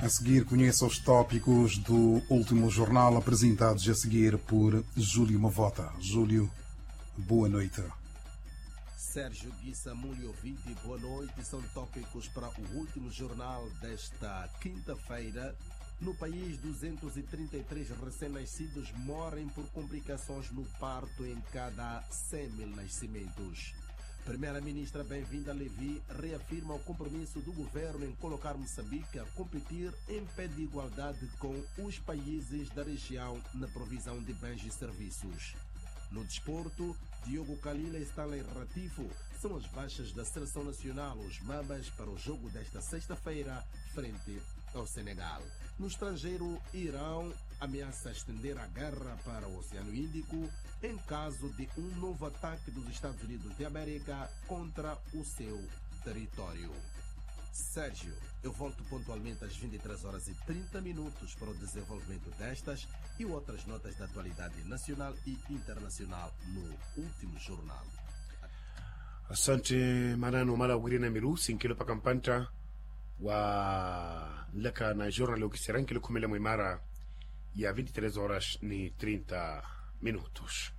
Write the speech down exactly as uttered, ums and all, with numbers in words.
A seguir, conheça os tópicos do último jornal apresentados a seguir por Júlio Mavota. Júlio, boa noite. Sérgio Guissa, muito ouvinte, boa noite. São tópicos para o último jornal desta quinta-feira. No país, duzentos e trinta e três recém-nascidos morrem por complicações no parto em cada cem mil nascimentos. Primeira-ministra Bem-vinda Levi reafirma o compromisso do governo em colocar Moçambique a competir em pé de igualdade com os países da região na provisão de bens e serviços. No desporto, Diogo Kalila e Stanley Ratifo são as baixas da Seleção Nacional, os Mambas, para o jogo desta sexta-feira, frente ao Senegal. No estrangeiro, Irão ameaça estender a guerra para o Oceano Índico em caso de um novo ataque dos Estados Unidos de América contra o seu território. Sérgio, eu volto pontualmente às vinte e três horas e trinta minutos para o desenvolvimento destas e outras notas da atualidade nacional e internacional no último jornal. Asante Marano Mala Ugirina Miru, Sinkilo Pakampanta, wa laka na jornal ukisiran kilo kumele mwimara ya vinte e três horas ni trinta minutos.